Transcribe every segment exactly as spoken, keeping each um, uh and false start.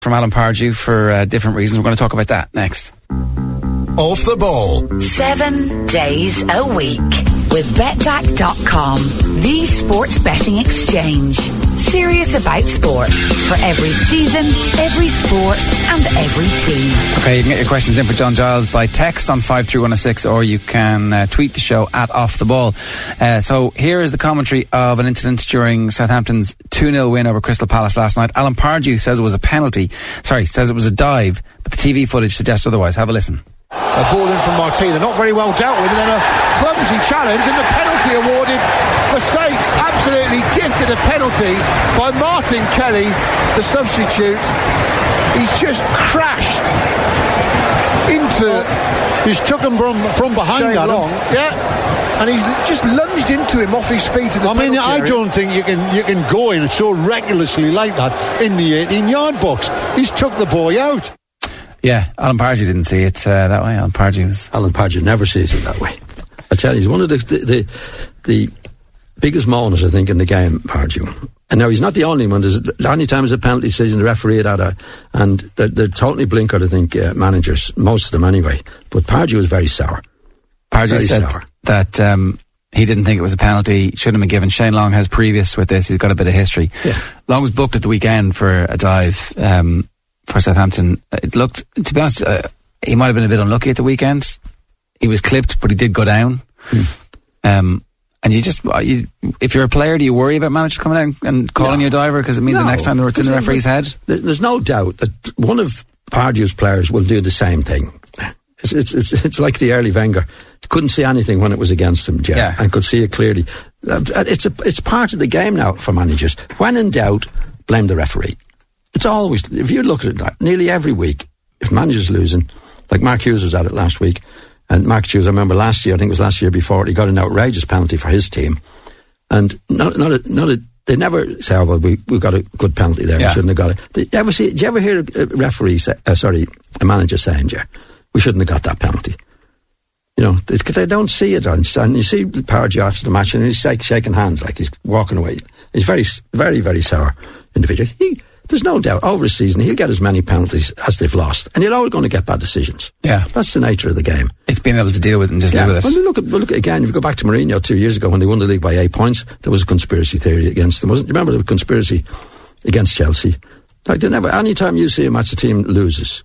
from Alan Pardew for uh, different reasons. We're going to talk about that next. Off the ball. Seven days a week with bet dac dot com, the sports betting exchange. Serious about sport for every season, every sport and every team. Okay, you can get your questions in for John Giles by text on five three one oh six, or you can uh, tweet the show at Off the Ball. Uh, so here is the commentary of an incident during Southampton's two nil win over Crystal Palace last night. Alan Pardew says it was a penalty. Sorry, says it was a dive, but the T V footage suggests otherwise. Have a listen. A ball in from Martina, not very well dealt with, and then a clumsy challenge, and the penalty awarded for Saints. Absolutely gifted a penalty by Martin Kelly, the substitute. He's just crashed into... He's took him from, from behind Shane at Long, him. yeah, and he's just lunged into him off his feet. In the I mean, I area. don't think you can you can go in so recklessly like that in the eighteen-yard box. He's took the boy out. Yeah, Alan Pardew didn't see it uh, that way. Alan Pardew was... Alan Pardew never sees it that way. I tell you, he's one of the the, the, the biggest moaners, I think, in the game, Pardew. And now, he's not the only one. There's any time there's a penalty decision, the referee had a... And they're, they're totally blinkered, I think, uh, managers. Most of them, anyway. But Pardew was very sour. Pardew very said sour. that um, he didn't think it was a penalty. Shouldn't have been given. Shane Long has previous with this. He's got a bit of history. Yeah. Long was booked at the weekend for a dive... Um, for Southampton. It looked, to be honest, uh, he might have been a bit unlucky at the weekend. He was clipped, but he did go down. Mm. Um, and you just, you, if you're a player, do you worry about managers coming out and, and calling no. you a diver because it means no. the next time it's in the referee's head? There's no doubt that one of Pardew's players will do the same thing. It's it's it's, it's like the early Wenger. He couldn't see anything when it was against him, Jerry, yeah. and could see it clearly. It's a it's part of the game now for managers. When in doubt, blame the referee. It's always, if you look at it, nearly every week, if manager's losing, like Mark Hughes was at it last week, and Mark Hughes, I remember last year, I think it was last year before, he got an outrageous penalty for his team. And not, not, a, not a, they never say, oh, well, we, we got a good penalty there, yeah. we shouldn't have got it. Did you ever see, did you ever hear a referee say, uh, sorry, a manager saying, yeah, we shouldn't have got that penalty? You know, they, they don't see it. And you see Pardew after the match, and he's shake, shaking hands like he's walking away. He's very, very, very sour individual. He, There's no doubt, over a season, he'll get as many penalties as they've lost. And you're always going to get bad decisions. Yeah. That's the nature of the game. It's being able to deal with it and just yeah. live with it. Well, look at, look at, again, if you go back to Mourinho two years ago when they won the league by eight points, there was a conspiracy theory against them, wasn't it? Remember the conspiracy against Chelsea? Like, they never, any time you see a match, a team loses,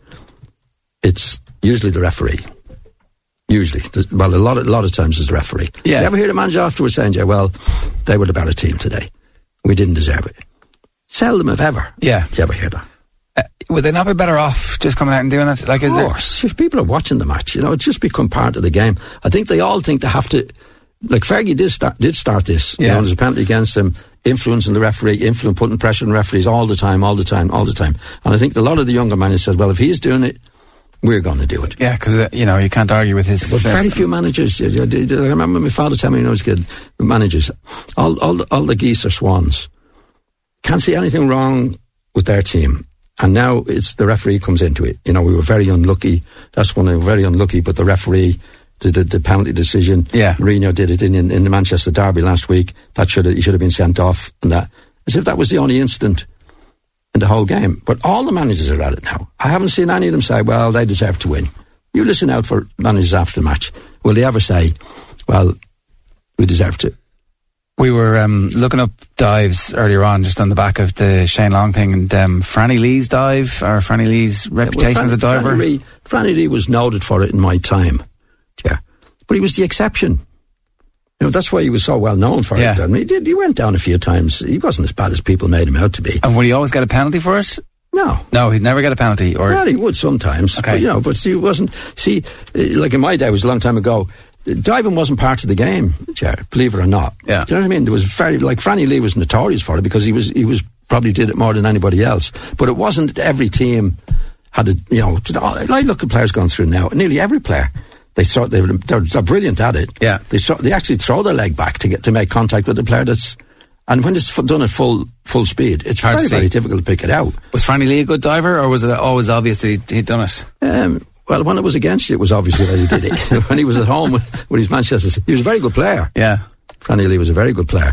it's usually the referee. Usually. Well, a lot of, a lot of times it's the referee. Yeah. You ever hear the manager afterwards saying, yeah, well, they were the better team today. We didn't deserve it. Seldom if ever. Yeah. Do you ever hear that? Uh, would they not be better off just coming out and doing that? Like, is of course. There... If people are watching the match, you know, it's just become part of the game. I think they all think they have to... Like, Fergie did start, did start this. Yeah. You know, there's a penalty against him, influencing the referee, influencing, putting pressure on referees all the time, all the time, all the time. And I think a lot of the younger managers says, well, if he's doing it, we're going to do it. Yeah, because, uh, you know, you can't argue with his... But very few managers... I remember my father telling me when I was a kid, managers, all, all, the, all the geese are swans. Can't see anything wrong with their team. And now it's the referee comes into it. You know, we were very unlucky. That's one, we were very unlucky, but the referee, the, the, the penalty decision, yeah. Mourinho did it in, in, in the Manchester derby last week. That should have, he should have been sent off, and that, as if that was the only incident in the whole game. But all the managers are at it now. I haven't seen any of them say, well, they deserve to win. You listen out for managers after the match. Will they ever say, well, we deserve to? We were um, looking up dives earlier on, just on the back of the Shane Long thing, and um, Franny Lee's dive, or Franny Lee's reputation yeah, well, Fran- as a diver. Franny Lee, Franny Lee was noted for it in my time, yeah, but he was the exception. You know, that's why he was so well known for yeah. it. I mean, he did. He went down a few times. He wasn't as bad as people made him out to be. And would he always get a penalty for it? No, no, he'd never get a penalty. Or well, he would sometimes. Okay, but, you know, but he wasn't. See, like in my day, it was a long time ago. Diving wasn't part of the game, Jared, believe it or not. Yeah. Do you know what I mean? There was very, like, Franny Lee was notorious for it because he was, he was, probably did it more than anybody else. But it wasn't every team had a, you know, I look at players going through now, nearly every player, they throw, they, they're, they're brilliant at it. Yeah. They throw, they actually throw their leg back to get, to make contact with the player that's, and when it's done at full, full speed, it's Hard very, to very difficult to pick it out. Was Franny Lee a good diver, or was it always obvious that he'd, he'd done it? Um, Well, when it was against you, it was obvious that he did it. When he was at home with, with his Manchester, he was a very good player. Yeah. Franny Lee was a very good player.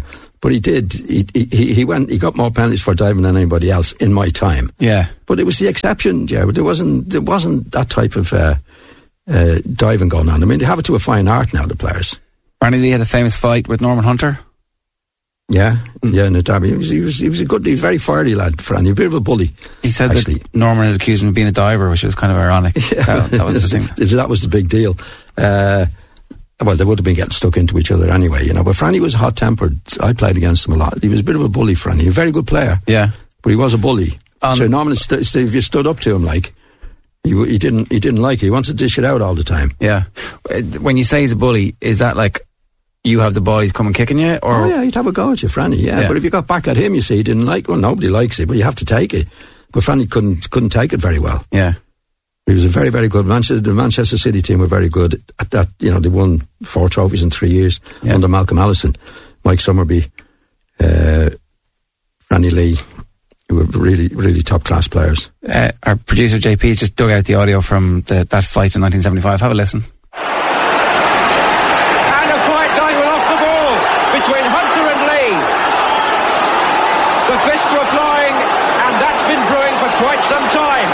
but he did. He, he he went. He got more penalties for diving than anybody else in my time. Yeah, but it was the exception, yeah. But there wasn't there wasn't that type of uh, uh, diving going on. I mean, they have it to a fine art now. The players. Barney Lee had a famous fight with Norman Hunter. Yeah, yeah, in the derby. He was, he was, he was a good, he was a very fiery lad, Franny, a bit of a bully. He said actually. that Norman had accused him of being a diver, which was kind of ironic. Yeah. That, that was the thing. That was the big deal. Uh, well, they would have been getting stuck into each other anyway, you know, but Franny was hot-tempered. I played against him a lot. He was a bit of a bully, Franny. A very good player. Yeah. But he was a bully. Um, so normally, st- st- if you stood up to him, like, he, he didn't, he didn't like it. He wanted to dish it out all the time. Yeah. When you say he's a bully, is that like, you have the ball, he's coming kicking you? Or? Oh, yeah, he'd have a go at you, Franny, yeah. yeah. But if you got back at him, you see, he didn't like, well, nobody likes it, but you have to take it. But Franny couldn't couldn't take it very well. Yeah. He was a very, very good, Manchester, the Manchester City team were very good at that, you know, they won four trophies in three years yeah. under Malcolm Allison, Mike Summerby, uh, Franny Lee, who were really, really top-class players. Uh, our producer, J P, just dug out the audio from the, that fight in nineteen seventy-five. Have a listen. Some time,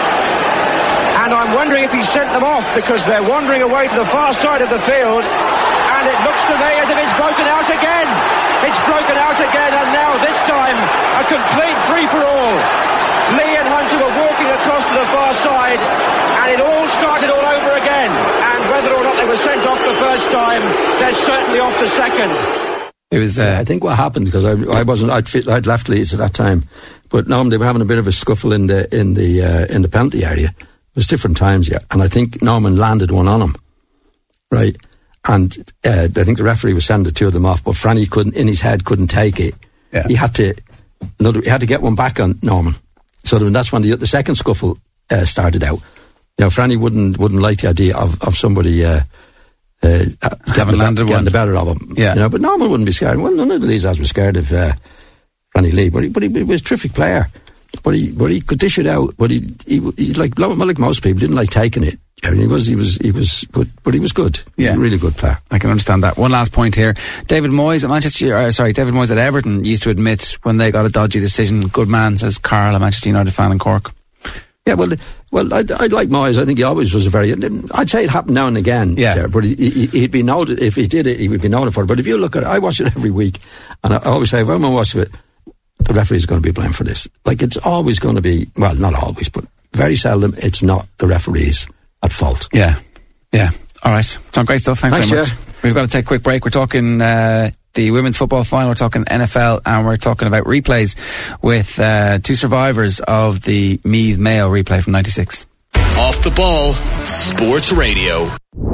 and I'm wondering if he sent them off because they're wandering away to the far side of the field, and it looks to me as if it's broken out again. It's broken out again, and now this time a complete free-for-all. Lee and Hunter were walking across to the far side, and it all started all over again, and whether or not they were sent off the first time, they're certainly off the second. It was. Uh, I think what happened, because I, I wasn't, I'd, fit, I'd left Leeds at that time, but no, they were having a bit of a scuffle in the in the uh, in the penalty area. It was different times, yeah, and I think Norman landed one on him, right? And uh, I think the referee was sending the two of them off, but Franny couldn't, in his head, couldn't take it. Yeah. He had to, another, he had to get one back on Norman. So that's when the, the second scuffle uh, started out. You know, Franny wouldn't wouldn't like the idea of of somebody. Uh, Uh, Having landed getting one, the better of him, yeah. You know. But Norman wouldn't be scared. Well, none of these lads were scared of uh, Franny Lee, but he, but he, he was a terrific player. But he, but he could dish it out. But he, he, he like, like most people, didn't like taking it. I mean, he was, he was, he was good, but he was good. He yeah, was a really good player. I can understand that. One last point here: David Moyes at Manchester, uh, sorry, David Moyes at Everton used to admit when they got a dodgy decision. Good man, says Carl, a Manchester United fan in Cork. Yeah, well, well, I, I like Moyes. I think he always was a very. I'd say it happened now and again. Yeah, Jared, but he, he, he'd be noted if he did it. He would be noted for it. But if you look at it, I watch it every week, and I always say if I'm watching it, the referee is going to be blamed for this. Like it's always going to be. Well, not always, but very seldom. It's not the referees at fault. Yeah, yeah. All right, John, great stuff. Thanks, Thanks very much. Yeah. We've got to take a quick break. We're talking. Uh, The women's football final, we're talking N F L, and we're talking about replays with uh, two survivors of the Meath Mayo replay from ninety-six. Off the Ball, Sports Radio.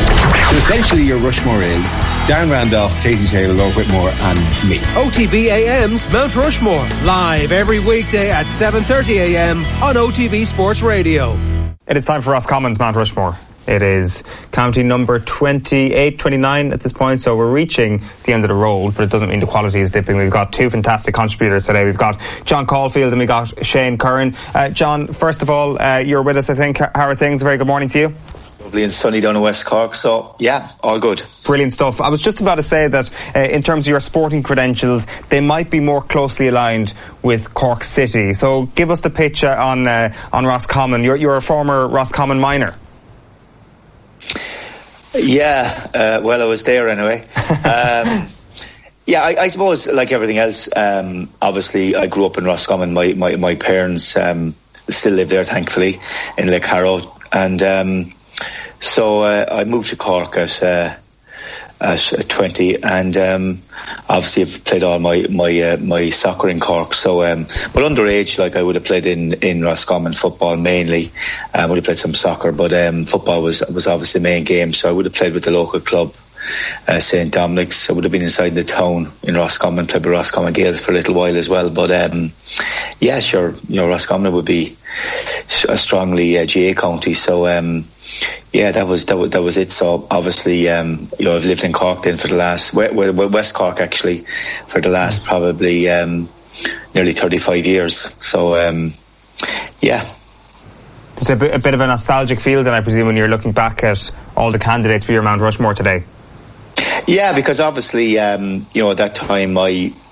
So essentially your Rushmore is Darren Randolph, Katie Taylor, Lord Whitmore and me. O T B A M's Mount Rushmore, live every weekday at seven thirty a m on O T B Sports Radio. It is time for Roscommon's Mount Rushmore. It is county number twenty-eight, twenty-nine at this point, so we're reaching the end of the road, but it doesn't mean the quality is dipping. We've got two fantastic contributors today. We've got John Caulfield and we've got Shane Curran. Uh, John, first of all, uh, you're with us, I think. How are things? A very good morning to you. Lovely and sunny down in West Cork, so yeah, all good. Brilliant stuff. I was just about to say that uh, in terms of your sporting credentials, they might be more closely aligned with Cork City. So give us the picture on uh, on Roscommon. You're, you're a former Roscommon minor. Yeah, uh, well, I was there anyway. Um, yeah, I, I suppose, like everything else, um, obviously I grew up in Roscommon. My, my, my parents um, still live there, thankfully, in Lake Harrow. And um, so uh, I moved to Cork at, uh, at twenty, and um, obviously I've played all my my uh, my soccer in Cork. So, um, but underage, like I would have played in, in Roscommon football mainly. I would have played some soccer, but um, football was was obviously the main game. So I would have played with the local club, uh, Saint Dominic's. I would have been inside the town in Roscommon, played with Roscommon Gales for a little while as well. But um, yeah, sure, you know, Roscommon would be a strongly uh, G A county. So. Um, Yeah, that was that was, that was it. So obviously, um, you know, I've lived in Cork then for the last West Cork actually for the last probably um, nearly thirty-five years. So um, yeah, it's a bit, a bit of a nostalgic feel then, I presume, when you're looking back at all the candidates for your Mount Rushmore today. Yeah, because obviously, um, you know, at that time I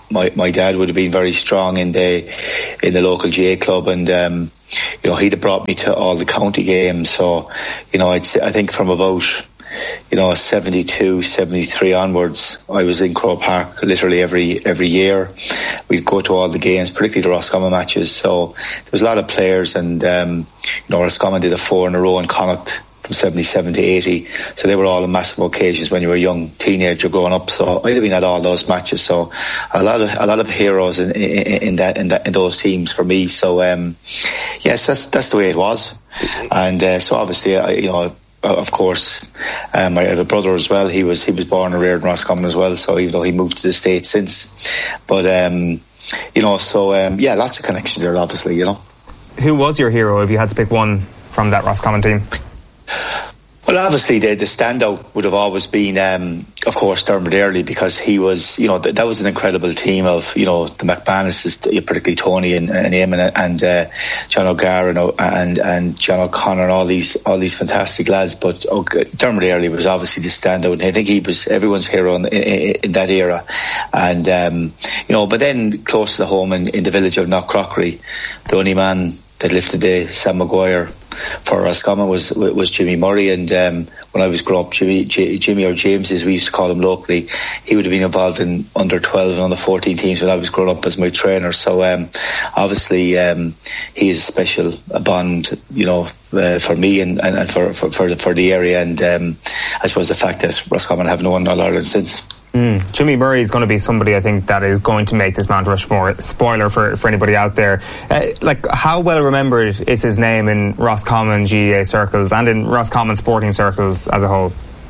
my, my dad would have been very strong in the in the local G A club, and um, you know, he'd have brought me to all the county games. So, you know, I'd say, I think from about, you know, seventy-two, seventy-three onwards, I was in Croke Park literally every every year. We'd go to all the games, particularly the Roscommon matches. So there was a lot of players, and um, you know, Roscommon did a four in a row in Connacht from seventy-seven to eighty, so they were all massive occasions when you were a young teenager growing up. So I'd have been at all those matches. So a lot of a lot of heroes in, in, in that in that in those teams for me. So um, yes, that's that's the way it was. And uh, so obviously, I, you know, of course, um, I have a brother as well. He was he was born and reared in Roscommon as well. So even though he moved to the States since, but um, you know, so um, yeah, lots of connection there. Obviously, you know. Who was your hero if you had to pick one from that Roscommon team? Well, obviously the, the standout would have always been, um, of course, Dermot Earley, because he was, you know, th- that was an incredible team of, you know, the McManuses, particularly Tony and, and Eamon and uh, John O'Gara and, and and John O'Connor and all these all these fantastic lads. But oh, Dermot Earley was obviously the standout, and I think he was everyone's hero in, in, in that era. And um, you know, but then close to the home in, in the village of Knockcrockery, the only man that lifted the Sam Maguire for Roscommon was was Jimmy Murray. And um, when I was growing up, Jimmy, J, Jimmy or James, as we used to call him locally, he would have been involved in under twelve and under fourteen teams when I was growing up as my trainer. So um, obviously um, he is a special a bond, you know, uh, for me and, and, and for, for, for, the, for the area. And um, I suppose the fact that Roscommon have won All Ireland since. Mm. Jimmy Murray is going to be somebody I think that is going to make this Mount Rushmore. Spoiler for, for anybody out there. Uh, like, how well remembered is his name in Roscommon G A A circles and in Roscommon sporting circles as a whole?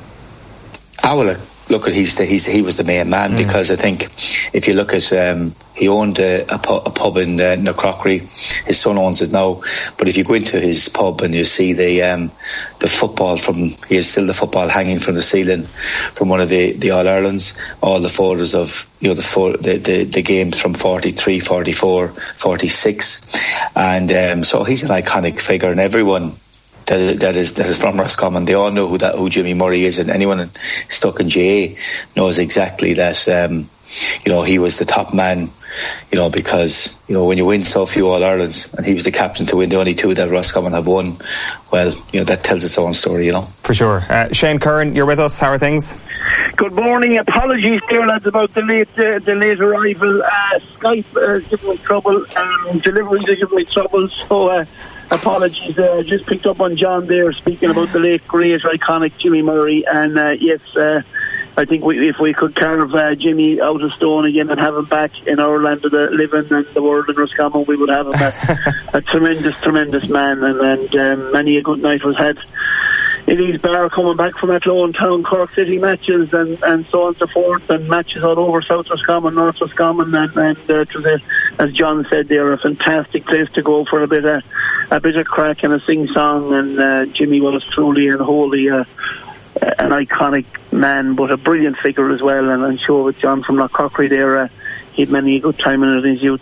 I will look at he's the, he's he was the main man, mm. because I think if you look at um, he owned a, a, pub, a pub in uh, Knockcrockery. His son owns it now. But if you go into his pub and you see the um, the football from, he has still the football hanging from the ceiling from one of the, the All Irelands, all the photos of, you know, the, fo- the, the the games from forty-three, forty-four, forty-six, and um, so he's an iconic figure, and everyone That, that is that is from Roscommon, they all know who that who Jimmy Murray is, and anyone stuck in G A knows exactly that. Um, you know, he was the top man. You know, because you know when you win so few All Irelands, and he was the captain to win the only two that Roscommon have won. Well, you know that tells its own story. You know, for sure. Uh, Shane Curran, you're with us. How are things? Good morning. Apologies, dear lads, about the late uh, the late arrival. Uh, Skype uh, is giving me trouble. Um, deliveries are giving me trouble. So. Uh, Apologies, uh, just picked up on John there speaking about the late, great, iconic Jimmy Murray. And uh, yes, uh, I think we, if we could carve uh, Jimmy out of stone again and have him back in our land of the living and the world in Roscommon, we would have him a, a tremendous, tremendous man. And, and um, many a good night was had in his bar coming back from Athlone Town, Cork City matches and, and so on and so forth, and matches all over South Roscommon, North Roscommon, and, and uh, it was a, as John said, they're a fantastic place to go for a bit of a bit of crack and a sing song. And uh, Jimmy was truly and wholly uh, an iconic man, but a brilliant figure as well. And I'm sure with John from Knockcrockery there, uh, he had many a good time in it in his youth.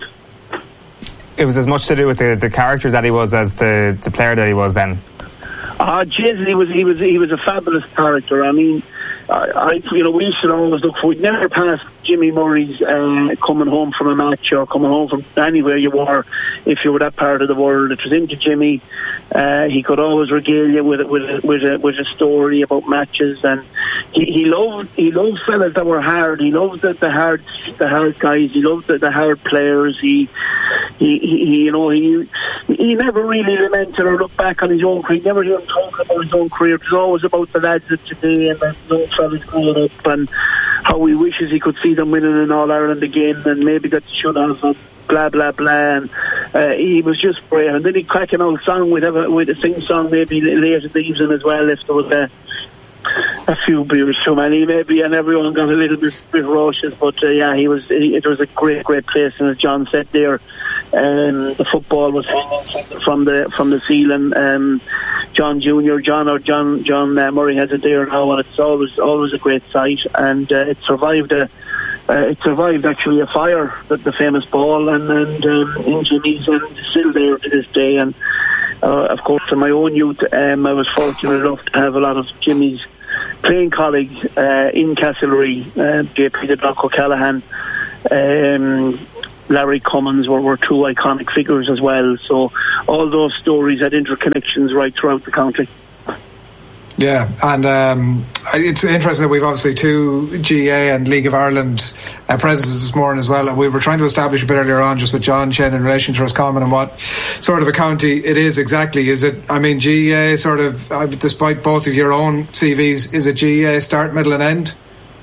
It was as much to do with the, the character that he was as the, the player that he was then. Ah, uh, Jesus, he was he was he was a fabulous character. I mean, I, I you know we used to always look for. We'd never passed Jimmy Murray's uh, coming home from a match or coming home from anywhere you were, if you were that part of the world. It was into Jimmy. Uh, he could always regale you with with a, with a with a story about matches, and he, he loved he loved fellas that were hard. He loved the, the hard the hard guys. He loved the, the hard players. He, he he you know he he never really lamented or looked back on his own career. He never heard him talk about his own career. It was always about the lads of today and the young fellas growing up and how he wishes he could see them winning an All Ireland again, and maybe that should have. And blah blah blah, and uh, he was just brave. And then he'd crack an old song with a, with a sing song maybe late in the evening as well, if there was a, a few beers too many maybe, and everyone got a little bit, bit raucous. But uh, yeah, he was he, it was a great great place, and as John said there, um, the football was hanging from the from the ceiling. Um, John Junior, John or John John uh, Murray has it there now, and it's always always a great sight, and uh, it survived a. Uh, it survived actually a fire, the, the famous ball, and, and um, in Jimmy's, and still there to this day. And uh, of course, in my own youth, um, I was fortunate enough to have a lot of Jimmy's playing colleagues uh, in Castlereagh, uh, J P the Doc O'Callaghan, um, Larry Cummins were, were two iconic figures as well. So all those stories had interconnections right throughout the county. Yeah, and um, it's interesting that we've obviously two G A A and League of Ireland uh, presences this morning as well. We were trying to establish a bit earlier on just with John Chen in relation to Roscommon and what sort of a county it is exactly. Is it, I mean, G A A sort of, uh, despite both of your own C Vs, is it G A A start, middle and end?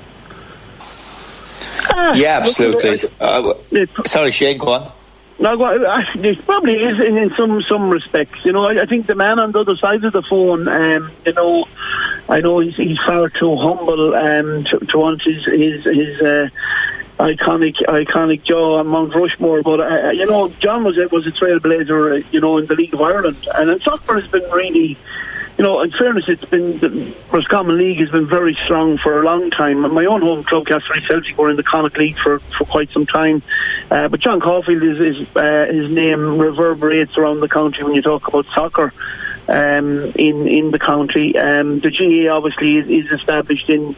Uh, yeah, absolutely. Uh, sorry, Shane, go on. No, it probably is in, in some some respects. You know, I, I think the man on the other side of the phone, um, you know, I know he's, he's far too humble um, to, to want his his, his uh, iconic iconic jaw on Mount Rushmore. But uh, you know, John was a, was a trailblazer, uh, you know, in the League of Ireland, and in soccer has been really. You know, in fairness, it's been the Roscommon League has been very strong for a long time. My own home club, Castlereagh Celtic, were in the Connacht League for, for quite some time. Uh, but John Caulfield, is, is, uh, his name reverberates around the county when you talk about soccer um, in in the county. Um, the G A A obviously is, is established in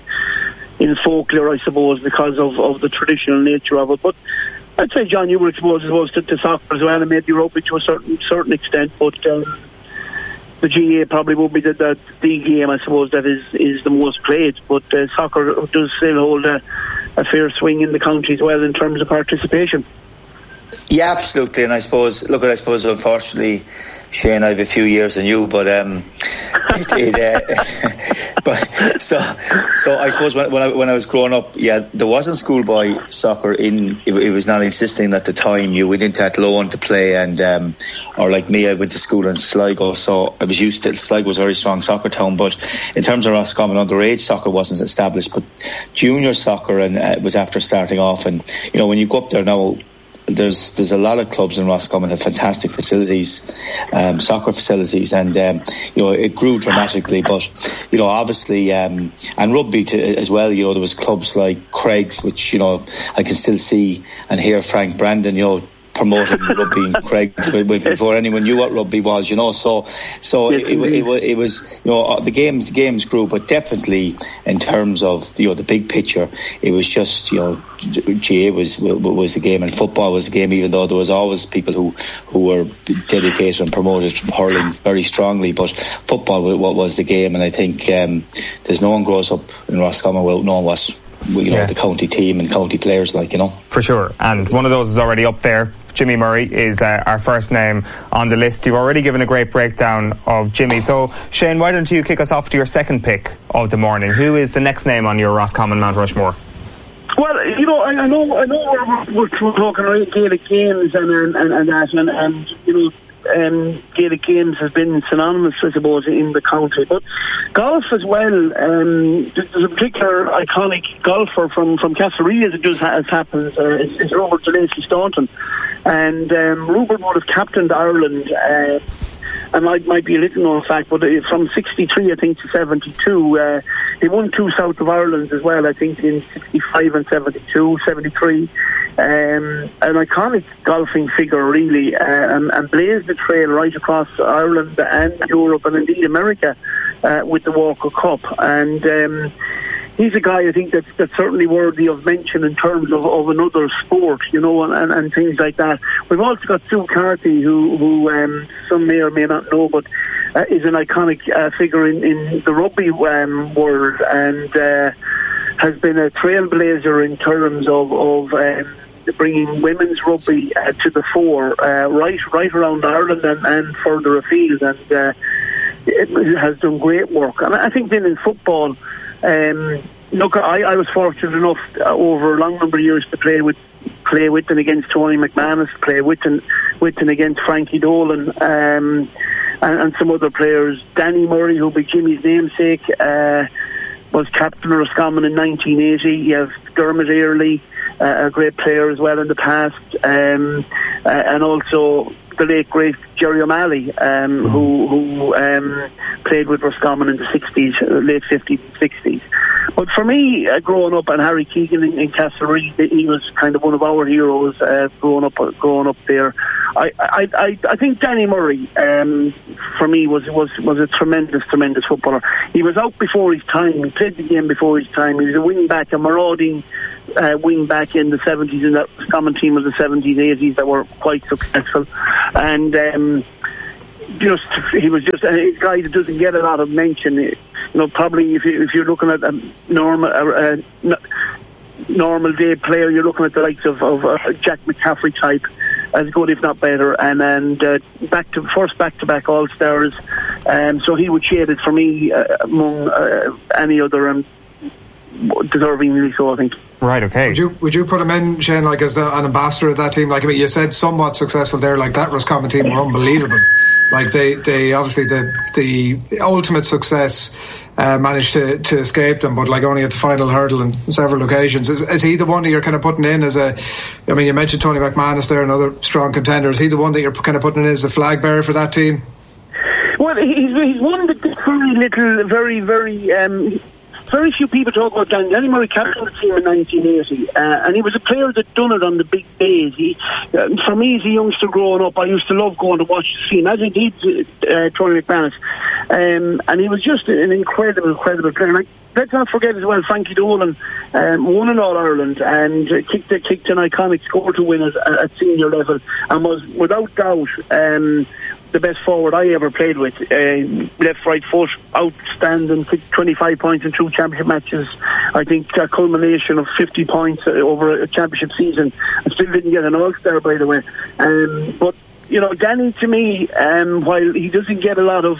in folklore, I suppose, because of, of the traditional nature of it. But I'd say, John, you were exposed, exposed to, to soccer as well, and maybe rugby to a certain certain extent. But um, the G A A probably would be the, the, the game, I suppose, that is, is the most played. But uh, soccer does still hold a, a fair swing in the county as well in terms of participation. Yeah, absolutely. And I suppose, look, I suppose, unfortunately, Shane, I have a few years than you, but um, it, it, uh, but so so I suppose when, when I when I was growing up, yeah, there wasn't schoolboy soccer in. It, it was not existing at the time. You went into Athlone to play, and um, or like me, I went to school in Sligo, so I was used to. Sligo was a very strong soccer town, but in terms of Roscommon, underage soccer wasn't established, but junior soccer and uh, was after starting off, and you know when you go up there now. There's there's a lot of clubs in Roscommon have fantastic facilities, um, soccer facilities, and um, you know it grew dramatically. But you know obviously um, and rugby to, as well. You know there was clubs like Craig's, which you know I can still see and hear Frank Brandon. You know. Promoting rugby in Craig's before anyone knew what rugby was, you know. So, so yes, it, it, it, it was, you know, the games, the games grew, but definitely in terms of you know the big picture, it was just you know, G A A was was the game, and football was the game. Even though there was always people who who were dedicated and promoted hurling very strongly, but football was the game. And I think um, there's no one grows up in Roscommon without knowing what. You know, yeah. the county team and county players, like, you know. For sure. And one of those is already up there. Jimmy Murray is uh, our first name on the list. You've already given a great breakdown of Jimmy. So, Shane, why don't you kick us off to your second pick of the morning? Who is the next name on your Roscommon Mount Rushmore? Well, you know, I, I know I know we're, we're talking about Gaelic games and, and, and that, and, and, you know, Um, Gaelic games has been synonymous, I suppose, in the county. But golf as well, um, there's a particular iconic golfer from, from Castlereagh, as it just has happened, uh, it's, it's Robert DeLacy Staunton. And um, Robert would have captained Ireland, uh, and might, might be a little known fact, but from sixty-three, I think, to seventy-two, uh, he won two South of Ireland as well, I think, in sixty-five and seventy-two, seventy-three. Um, an iconic golfing figure, really, uh, and, and blazed the trail right across Ireland and Europe and indeed America uh, with the Walker Cup. And um, he's a guy I think that's, that's certainly worthy of mention in terms of, of another sport, you know, and, and, and things like that. We've also got Sue Carthy, who, who um, some may or may not know, but uh, is an iconic uh, figure in, in the rugby um, world, and uh, has been a trailblazer in terms of, of um, bringing women's rugby uh, to the fore, uh, right right around Ireland and, and further afield, and uh, it, it has done great work. And I think then in football, um, look, I, I was fortunate enough uh, over a long number of years to play with play with and against Tony McManus, play with and with and against Frankie Dolan, um, and, and some other players. Danny Murray, who'll be Jimmy's namesake, uh, was captain of Roscommon in nineteen eighty. You have Dermot Earley, uh, a great player as well in the past, um, uh, and also the late great Jerry O'Malley, um, who, who um, played with Roscommon in the sixties, late fifties and sixties. But for me, uh, growing up, and Harry Keegan in, in Castlereagh, he was kind of one of our heroes uh, growing up growing up there. I, I, I, I think Danny Murray, um, for me, was was was a tremendous, tremendous footballer. He was out before his time. He played the game before his time. He was a wing back, a marauding uh, wing back in the seventies, and that common team of the seventies, eighties that were quite successful. And um, just he was just a guy that doesn't get a lot of mention. You know, probably if, you, if you're looking at a normal. Uh, uh, normal day player, you're looking at the likes of, of uh, Jack McCaffrey type, as good if not better, and and uh, back to first back to back All Stars, um, so he would shade it for me uh, among uh, any other, um, deservingly so, I think. Right, okay. Would you would you put him in, Shane, like as the, an ambassador of that team? Like, I mean, you said somewhat successful there. Like that Roscommon team were unbelievable. Like they, they obviously the the ultimate success uh, managed to, to escape them, but like only at the final hurdle on several occasions. Is, is he the one that you're kind of putting in as a? I mean, you mentioned Tony McManus there, another strong contender. Is he the one that you're kind of putting in as a flag bearer for that team? Well, he's he's one that did very little, very very. Um, Very few people talk about Danny. Danny Murray captained the team in nineteen eighty, uh, and he was a player that done it on the big days. He, uh, for me, as a youngster growing up, I used to love going to watch the team, as I did uh, Tony McManus. Um, and he was just an incredible, incredible player. Like, let's not forget as well, Frankie Dolan um, won an All-Ireland and uh, kicked, a, kicked an iconic score to win at, at senior level, and was, without doubt, um, the best forward I ever played with. Uh, left, right foot, outstanding, twenty-five points in two championship matches. I think a culmination of fifty points over a championship season. I still didn't get an All-Star, by the way. Um, but, you know, Danny, to me, um, while he doesn't get a lot of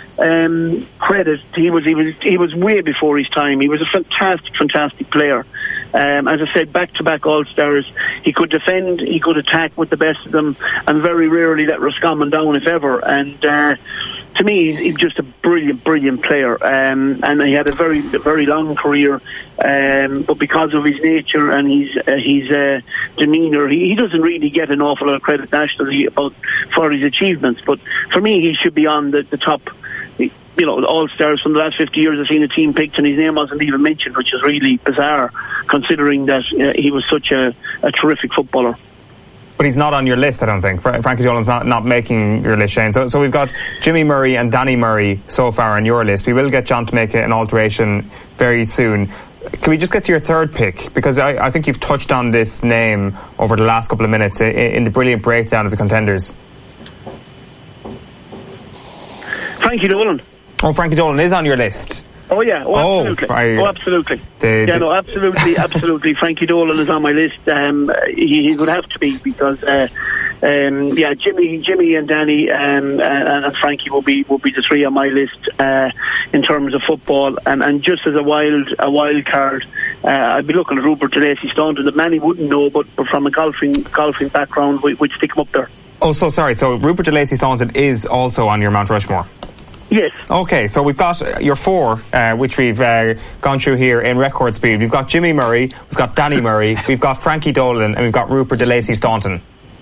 um, credit, he was, he was he was way before his time. He was a fantastic, fantastic player. Um, as I said, back-to-back All-Stars. He could defend, he could attack with the best of them, and very rarely let Roscommon down, if ever. And uh, to me, he's, he's just a brilliant, brilliant player. Um, and he had a very, very long career. Um, but because of his nature and his uh, his uh, demeanour, he, he doesn't really get an awful lot of credit nationally about for his achievements. But for me, he should be on the, the top. You know, All-Stars from the last fifty years, I've seen a team picked and his name wasn't even mentioned, which is really bizarre, considering that uh, he was such a, a terrific footballer. But he's not on your list, I don't think. Fra- Frankie Dolan's not, not making your list, Shane. So, so we've got Jimmy Murray and Danny Murray so far on your list. We will get John to make an alteration very soon. Can we just get to your third pick? Because I, I think you've touched on this name over the last couple of minutes in, in the brilliant breakdown of the contenders. Frankie Dolan. Oh, Frankie Dolan is on your list. Oh yeah, oh absolutely, oh, I, oh, absolutely. The, yeah, the, no, absolutely, absolutely. Frankie Dolan is on my list. Um, he, he would have to be because, uh, um, yeah, Jimmy, Jimmy, and Danny, um, and, and Frankie will be will be the three on my list uh, in terms of football. And, and just as a wild a wild card, uh, I'd be looking at Rupert de Lacy Staunton that many wouldn't know, but, but from a golfing golfing background, we, we'd stick him up there. Oh, so sorry. So Rupert de Lacy Staunton is also on your Mount Rushmore. Yes. Okay, so we've got your four, uh, which we've uh, gone through here in record speed. We've got Jimmy Murray, we've got Danny Murray, we've got Frankie Dolan, and we've got Rupert de Lacy Staunton.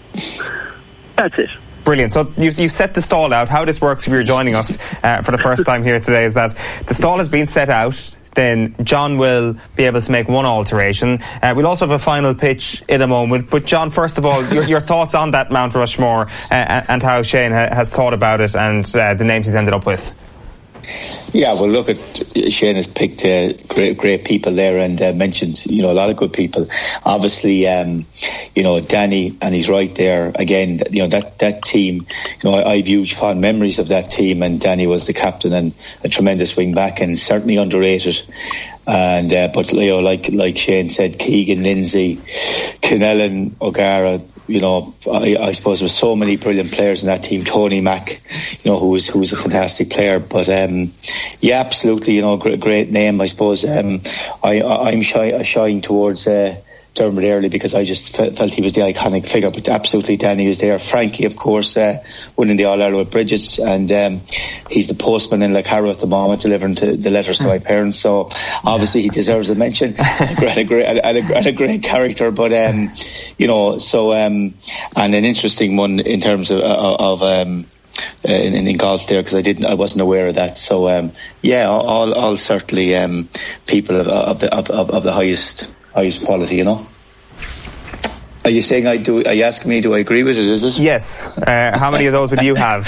That's it. Brilliant. So you've, you've set the stall out. How this works if you're joining us uh, for the first time here today is that the stall has been set out. Then John will be able to make one alteration. Uh, we'll also have a final pitch in a moment. But John, first of all, your, your thoughts on that Mount Rushmore uh, and how Shane ha- has thought about it and uh, the names he's ended up with. Yeah, well, look, at Shane has picked uh, great, great people there and uh, mentioned, you know, a lot of good people. Obviously, um, you know, Danny, and he's right there again. You know, that that team. You know, I, I have huge fond memories of that team, and Danny was the captain and a tremendous wing back, and certainly underrated. And uh, but you know, like like Shane said, Keegan, Lindsay, Kennellan, O'Gara. You know, I, I suppose there were so many brilliant players in that team. Tony Mack, you know, who was who was a fantastic player. But um, yeah, absolutely, you know, great, great name. I suppose um, I, I'm shy, shying towards uh, Dermot Earley because I just felt, felt he was the iconic figure. But absolutely, Danny was there. Frankie, of course, uh, winning the All Ireland with Bridget's, and um, he's the postman in Lecarrow at the moment, delivering to, the letters to my parents. So obviously, he deserves a mention. and, a great, and, a, and a great character, but um, you know, so um, and an interesting one in terms of, of um, uh, in, in golf there because I didn't, I wasn't aware of that. So um, yeah, all, all certainly um, people of, of the of, of the highest. highest quality, you know. Are you saying I do? Are you asking me? Do I agree with it? Is it? Yes. Uh, how many of those would you have?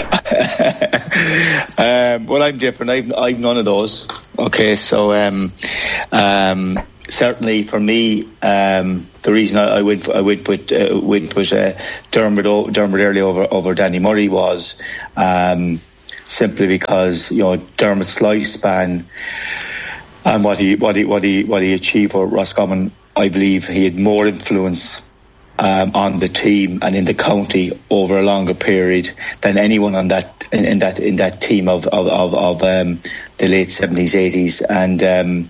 um, well, I'm different. I've I've none of those. Okay, so um, um, certainly for me, um, the reason I, I went for, I went with uh, went with uh, Dermot o- Dermot Earley over over Danny Murray was um, simply because, you know, Dermot's lifespan and what he what he what he what he achieved for Roscommon. I believe he had more influence Um, on the team and in the county over a longer period than anyone on that in, in that in that team of of of, of um, the late seventies, eighties, and um,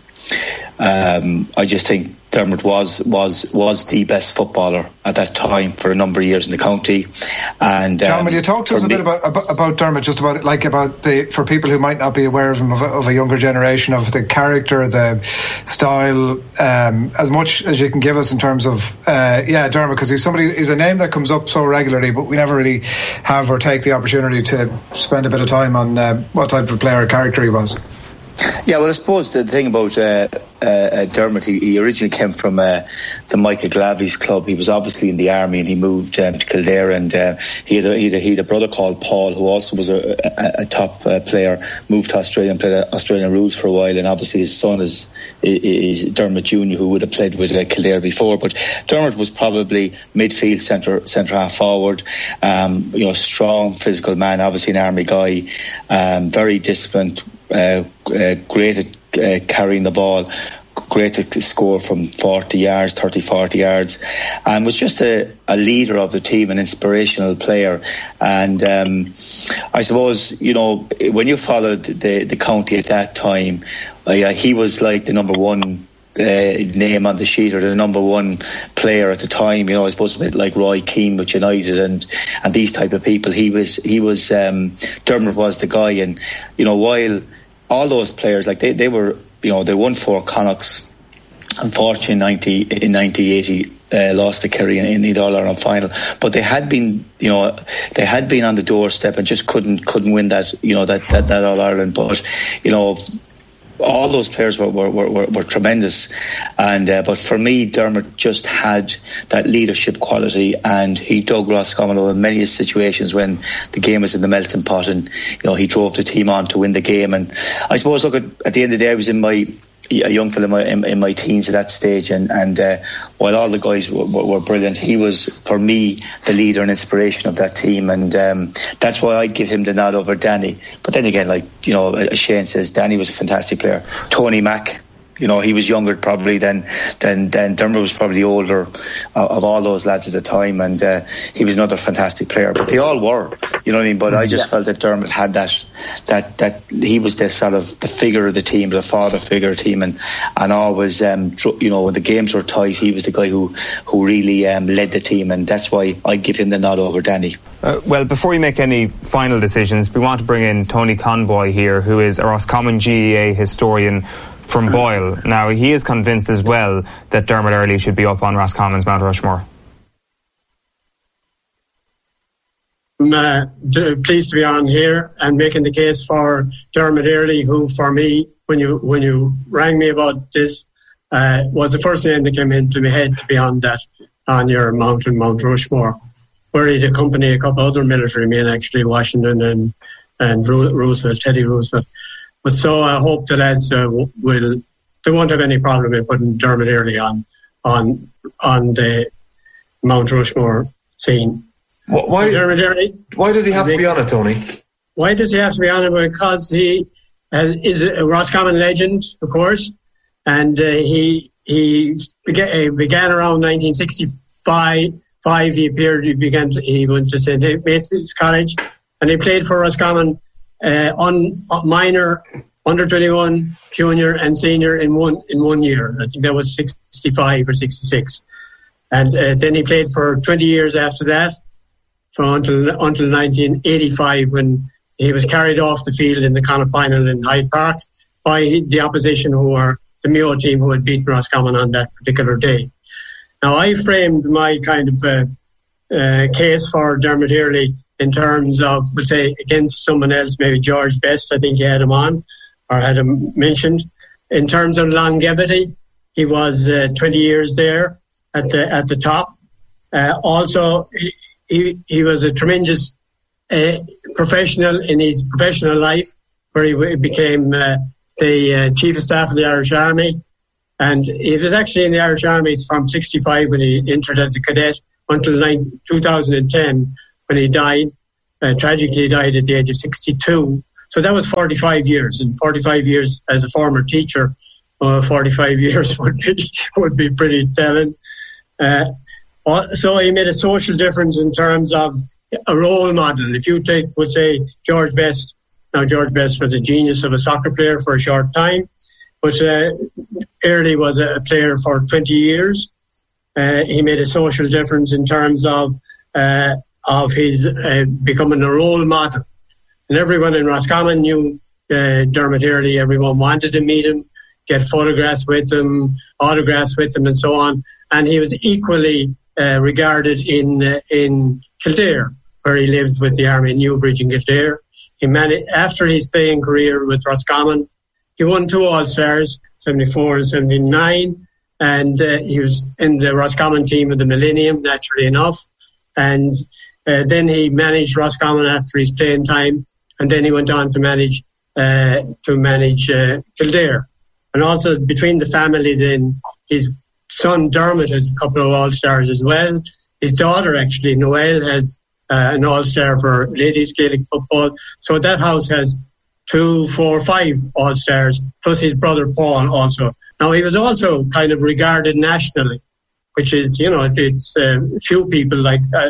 um, I just think Dermot was was was the best footballer at that time for a number of years in the county. And um, John, will you talk to us a bit about, about about Dermot, just about like about the for people who might not be aware of him, of a, of a younger generation, of the character, the style, um, as much as you can give us in terms of uh, yeah, Dermot, because he's somebody he's a name that comes up so regularly, but we never really have or take the opportunity to spend a bit of time on uh, what type of player or character he was. Yeah, well, I suppose the thing about uh, uh, Dermot, he, he originally came from uh, the Michael Glavies club. He was obviously in the army, and he moved um, to Kildare, and uh, he, had a, he, had a, he had a brother called Paul, who also was a, a, a top uh, player, moved to Australia and played Australian rules for a while, and obviously his son is, is Dermot Junior, who would have played with uh, Kildare before. But Dermot was probably midfield, centre centre half forward, um, you know, strong physical man, obviously an army guy, um, very disciplined, Uh, uh, great at uh, carrying the ball, great to score from forty yards, thirty, forty yards, and was just a, a leader of the team, an inspirational player. And um, I suppose, you know, when you followed the, the county at that time, uh, he was like the number one Uh, name on the sheet, or the number one player at the time. You know, I suppose a bit like Roy Keane with United and and these type of people. He was he was um, Dermot was the guy, and you know, while all those players, like they, they were, you know, they won for Connacht, unfortunately in ninety in nineteen eighty. Uh, lost to Kerry in, in the All-Ireland final, but they had been, you know, they had been on the doorstep and just couldn't couldn't win that, you know, that that, that All-Ireland. But you know, all those players were were, were, were tremendous, and uh, but for me, Dermot just had that leadership quality, and he dug Roscommon in many situations when the game was in the melting pot, and you know, he drove the team on to win the game. And I suppose, look, at, at the end of the day, I was in my a young fella in my, in, in my teens at that stage, and and uh, while all the guys were, were, were brilliant, he was for me the leader and inspiration of that team, and um, that's why I'd give him the nod over Danny. But then again, like, you know, as Shane says, Danny was a fantastic player. Tony Mack, you know, he was younger probably than than than Dermot was probably older of, of all those lads at the time, and uh, he was another fantastic player. But they all were, you know what I mean. But I just yeah. felt that Dermot had that that that he was the sort of the figure of the team, the father figure of the team, and and always, um, you know, when the games were tight, he was the guy who who really um, led the team, and that's why I give him the nod over Danny. Uh, well, before we make any final decisions, we want to bring in Tony Conboy here, who is a Roscommon G E A historian from Boyle. Now, he is convinced as well that Dermot Earley should be up on Roscommon's Mount Rushmore. I'm uh, d- pleased to be on here and making the case for Dermot Earley, who, for me, when you when you rang me about this, uh, was the first name that came into my head to be on that, on your mountain, Mount Rushmore, where he'd accompany a couple other military men, actually, Washington and and Roosevelt, Teddy Roosevelt. But so I hope the lads uh, will, they won't have any problem in putting Dermot Earley on on on the Mount Rushmore scene. Why, Dermot Earley, why does he have to be on it, Tony? Why does he have to be on it? Because he uh, is a Roscommon legend, of course, and uh, he he began, began around nineteen sixty-five. Five, he appeared. He began. To, he went to Saint Matthew's College, and he played for Roscommon uh, on uh, minor, under twenty-one, junior, and senior in one in one year. I think that was sixty-five or sixty-six, and uh, then he played for twenty years after that, from until until nineteen eighty-five, when he was carried off the field in the Connacht final in Hyde Park by the opposition, who were the Mayo team, who had beaten Roscommon on that particular day. Now, I framed my kind of uh, uh, case for Dermot Earley in terms of, we'll say, against someone else, maybe George Best. I think he had him on, or had him mentioned. In terms of longevity, he was uh, twenty years there at the at the top. Uh, also, he, he, he was a tremendous uh, professional in his professional life, where he became uh, the uh, Chief of Staff of the Irish Army. And he was actually in the Irish Army from sixty-five when he entered as a cadet until two thousand ten when he died. Uh, tragically, he died at the age of sixty-two. So that was forty-five years. And forty-five years as a former teacher, uh, forty-five years would be, would be pretty telling. Uh, so he made a social difference in terms of a role model. If you take, would say, George Best. Now, George Best was a genius of a soccer player for a short time, but uh, Early was a player for twenty years. Uh, he made a social difference in terms of uh, of his uh, becoming a role model. And everyone in Roscommon knew uh, Dermot Early. Everyone wanted to meet him, get photographs with him, autographs with him, and so on. And he was equally uh, regarded in uh, in Kildare, where he lived with the Army in Newbridge in Kildare. He managed, after his playing career with Roscommon, he won two All-Stars, seventy-four and seventy-nine, and uh, he was in the Roscommon team of the Millennium, naturally enough. And uh, then he managed Roscommon after his playing time, and then he went on to manage uh, to manage uh, Kildare. And also between the family, then his son Dermot has a couple of All-Stars as well. His daughter, actually, Noelle, has uh, an All-Star for ladies Gaelic football. So that house has two, four, five All-Stars, plus his brother Paul also. Now, he was also kind of regarded nationally, which is, you know, it's uh, few people like, uh,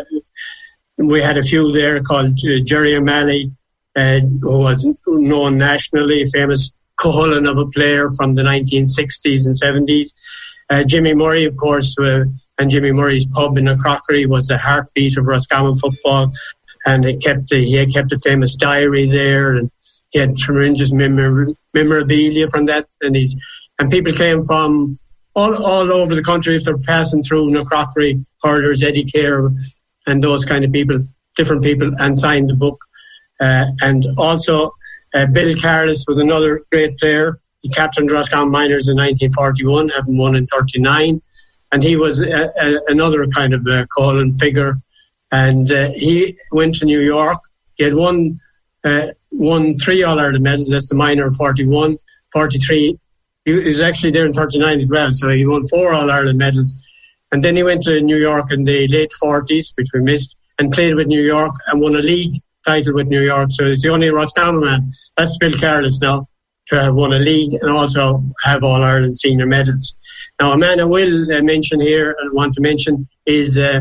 we had a few there called uh, Jerry O'Malley, uh, who was known nationally, a famous Cuchulainn of a player from the nineteen sixties and seventies. Uh, Jimmy Murray, of course, uh, and Jimmy Murray's pub in the Crockery was the heartbeat of Roscommon football, and it kept the, he had kept a famous diary there, and he had tremendous memor- memorabilia from that, and he's and people came from all all over the country if they're passing through the Crockery, Hurlers, Eddie Kerr, and those kind of people, different people, and signed the book. Uh, and also, uh, Bill Carless was another great player. He captained Roscommon Miners in nineteen forty-one, having won in thirty-nine, and he was a, a, another kind of uh, Cuchulainn figure. And uh, he went to New York. He had won uh, won three All-Ireland medals. That's the minor forty-one, forty-three. He was actually there in thirty-nine as well, so he won four All-Ireland medals. And then he went to New York in the late forties, which we missed, and played with New York and won a league title with New York. So he's the only Roscommon man. That's Bill Carless now, to have won a league and also have All-Ireland senior medals. Now, a man I will uh, mention here and want to mention is uh,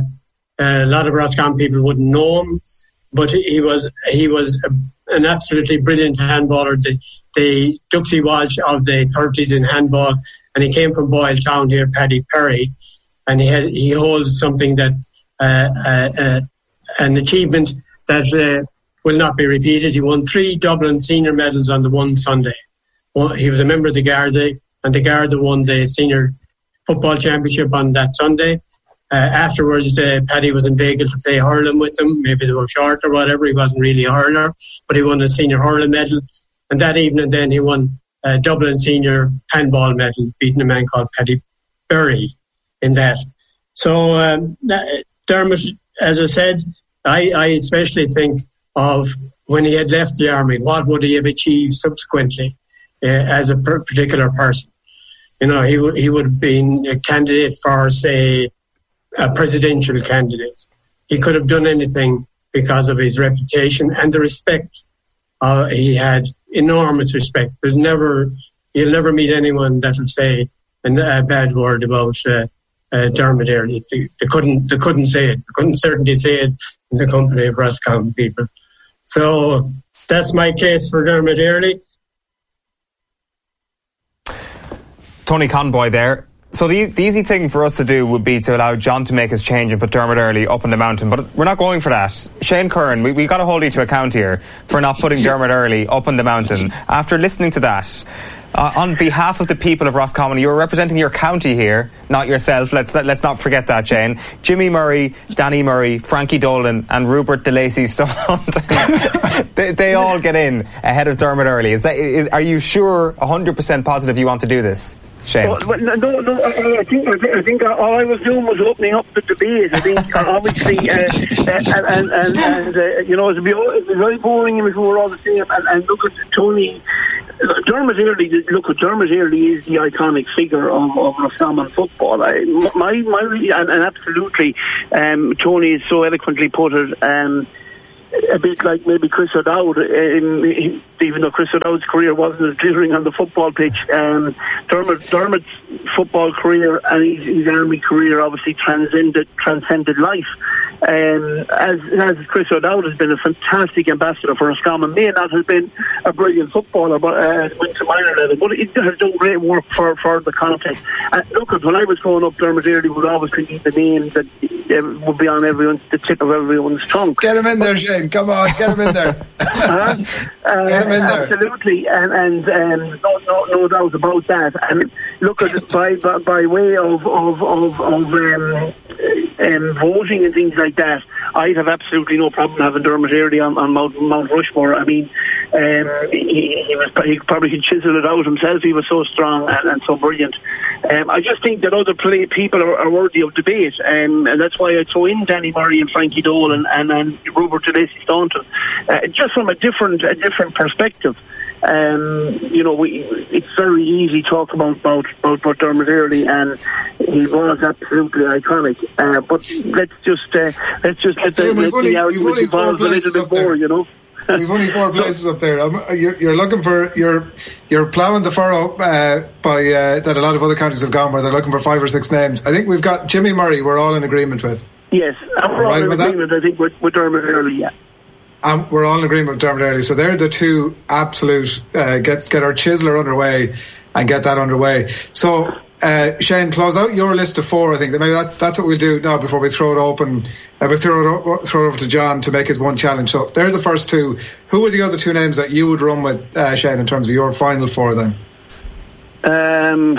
a lot of Roscommon people wouldn't know him, but he was he was a, an absolutely brilliant handballer, the, the Duxie Walsh of the thirties in handball, and he came from Boyletown here, Paddy Perry, and he had he holds something that uh, uh, uh, an achievement that uh, will not be repeated. He won three Dublin senior medals on the one Sunday. Well, he was a member of the Garda, and the Garda won the senior football championship on that Sunday. Uh, afterwards, uh, Paddy was in Vegas to play hurling with them. Maybe they were short or whatever. He wasn't really a hurler, but he won a senior hurling medal. And that evening, then he won a Dublin senior handball medal, beating a man called Paddy Berry in that. So um, that, Dermot, as I said, I, I especially think of when he had left the army. What would he have achieved subsequently uh, as a per- particular person? You know, he would he would have been a candidate for, say, a presidential candidate. He could have done anything because of his reputation and the respect. Uh, he had enormous respect. There's never, you'll never meet anyone that will say a, a bad word about uh, uh, Dermot Early. They, they couldn't, they couldn't say it. They couldn't certainly say it in the company of Roscommon people. So that's my case for Dermot Early. Tony Conboy there. So the, the easy thing for us to do would be to allow John to make his change and put Dermot Early up on the mountain, but we're not going for that. Shane Curran, we, we got to hold you to account here for not putting Dermot Early up on the mountain. After listening to that, uh, on behalf of the people of Roscommon, you're representing your county here, not yourself. Let's let's not forget that, Shane. Jimmy Murray, Danny Murray, Frankie Dolan, and Rupert DeLacy Stunt. they, they all get in ahead of Dermot Early. Is that? Is, are you sure, one hundred percent positive you want to do this? Shane. Well, well, no, no, no, I think I think all I was doing was opening up the debate. I think obviously, uh, and and, and, and uh, you know, it'd be, it'd be very boring if we were all the same. And, and look at Tony, Dermot Earley. Look at Dermot Earley is the iconic figure of, of Roscommon football. I, my my and, and absolutely, um, Tony is so eloquently put it. Um, a bit like maybe Chris O'Dowd, um, even though Chris O'Dowd's career wasn't as glittering on the football pitch. Um, Dermot, Dermot's football career and his, his army career obviously transcended transcended life. Um, as, as Chris O'Dowd has been a fantastic ambassador for Roscommon. May not have been a brilliant footballer, but uh, went to minor level. But it has done great work for, for the context. Uh, look, when I was growing up, Dermot Earley would obviously be the name that uh, would be on everyone's the tip of everyone's tongue. Get him in there, Shane. Come on, get him in there. uh, uh, get him in there. Absolutely, and, and um, no, no, no doubt about that. And look at it by, by by way of of of, of um, um, voting and things like that. I'd have absolutely no problem having Dermot Earley on, on Mount, Mount Rushmore. I mean, um, he, he was he probably could chisel it out himself. He was so strong and, and so brilliant. Um, I just think that other play, people are, are worthy of debate, um, and that's why I throw in Danny Murray and Frankie Dole and and, and Robert DeLacy Staunton, uh, just from a different a different perspective. Um, you know, we, it's very easy to talk about about, about, about Dermot Earley, and he was absolutely iconic. Uh, but let's just uh, let's just let the, let the argument evolve a little bit more. You know. We've only four places up there. Um, you're, you're looking for you're you're ploughing the furrow uh, by uh, that a lot of other counties have gone, where they're looking for five or six names. I think we've got Jimmy Murray. We're all in agreement with. Yes, and we're all right in agreement. That? I think with, with Dermot Earley. Yeah. Um, we're all in agreement with Dermot Earley. So they're the two absolute uh, get get our chiseler underway and get that underway. So uh, Shane, close out your list of four. I think that maybe that, that's what we'll do now before we throw it open. Uh, we throw it, throw it over to John to make his one challenge. So they're the first two. Who are the other two names that you would run with, uh, Shane, in terms of your final four then? Um,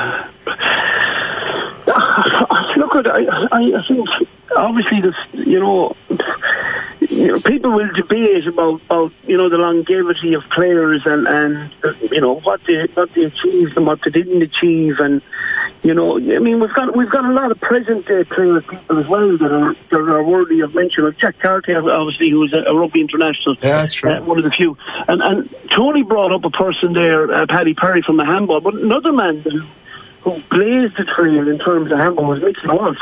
look, at I, I think obviously this, you know. You know, people will debate about, about you know the longevity of players and, and you know what they what they achieved and what they didn't achieve, and you know I mean we've got we've got a lot of present day players people as well that are that are worthy of mention. Like Jack Carty, obviously, who was a, a rugby international, yeah, that's true. Uh, one of the few. And and Tony brought up a person there, uh, Paddy Perry from the handball, but another man who, who blazed the trail in terms of handball was Mickey Walsh.